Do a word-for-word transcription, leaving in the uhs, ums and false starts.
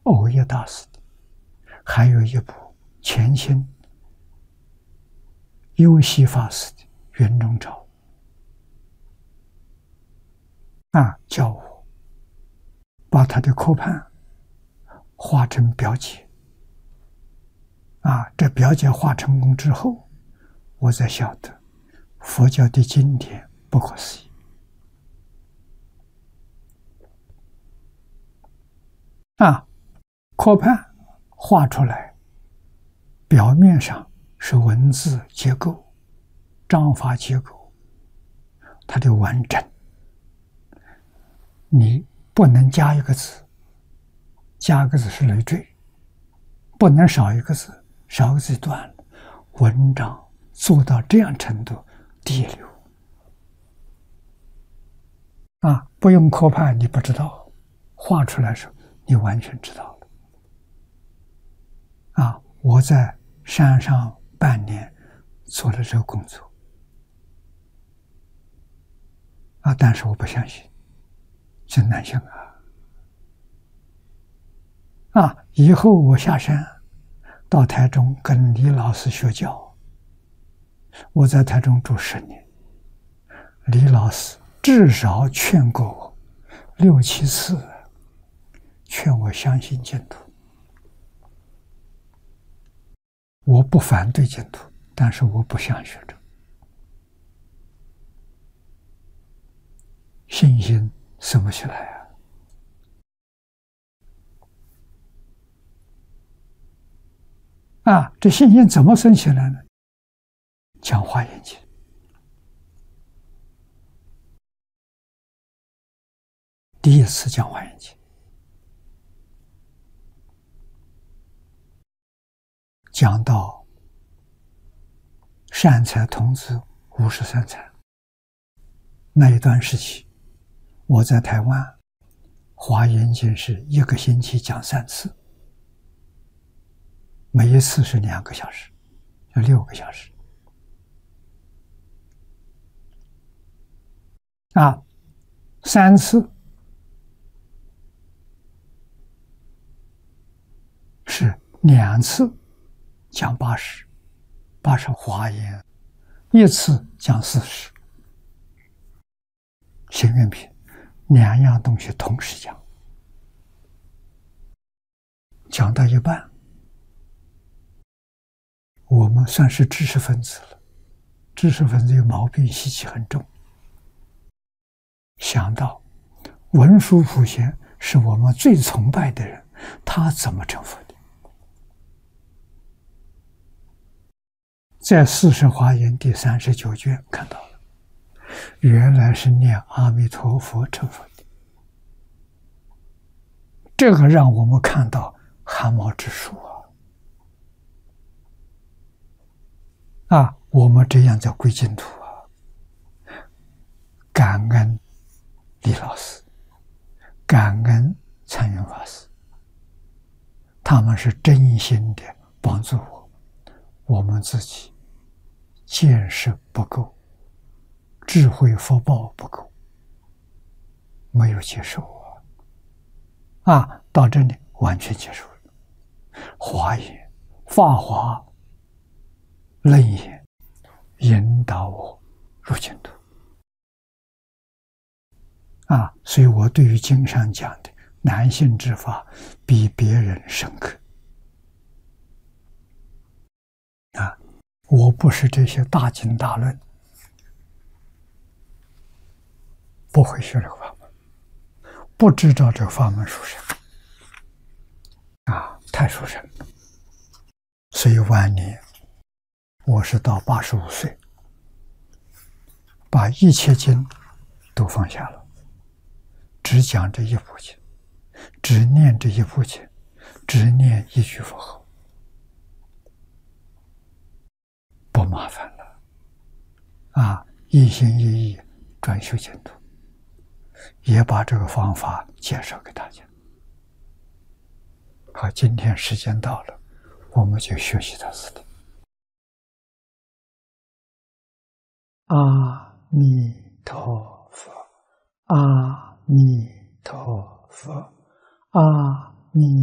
藕益大师的，还有一部前清优西法师的《云中钞》啊，教我把他的课判画成表解啊，这表解画成功之后，我才晓得佛教的经典不可思议啊！课判画出来，表面上是文字结构、章法结构，它的完整，你不能加一个字，加个字是累赘，不能少一个字，少个字断了。文章做到这样程度，第一流啊！不用课判你不知道，画出来的时候你完全知道了啊！我在山上半年做了这个工作啊，但是我不相信，真难信啊！啊，以后我下山到台中跟李老师学教，我在台中住十年，李老师至少劝过我六七次，劝我相信净土。我不反对净土，但是我不想学着，信心生不起来啊！啊，这信心怎么生起来呢？讲《华严经》，第一次讲《华严经》，讲到善财童子五十三参那一段时期，我在台湾《华严经》是一个星期讲三次，每一次是两个小时，就六个小时。啊，三次是两次讲八十，八十华严，一次讲四十，行愿品，两样东西同时讲，讲到一半，我们算是知识分子了，知识分子有毛病，习气很重。想到文殊普贤是我们最崇拜的人，他怎么成佛的？在四十华严第三十九卷看到了，原来是念阿弥陀佛成佛的。这个让我们看到汗毛直竖啊！啊，我们这样叫归净土啊！感恩李老师，感恩禅云法师，他们是真心的帮助我。我们自己见识不够，智慧福报不够，没有接受啊！啊，到这里完全接受了。华严、法华、楞严引导我入净土。啊，所以我对于经上讲的难信之法，比别人深刻。啊，我不是这些大经大论，不会学这个法门，不知道这个法门殊胜，啊，太殊胜了。所以晚年，我是到八十五岁，把一切经都放下了。只讲这一部经，只念这一部经，只念一句佛号，不麻烦了啊！一心一意专修净土，也把这个方法介绍给大家。好，今天时间到了，我们就学习到此地。阿弥陀佛，阿弥陀佛，阿弥。